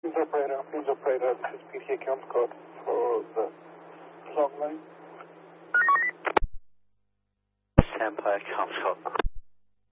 please operator, this is PT account code for the long line. Standby, account code.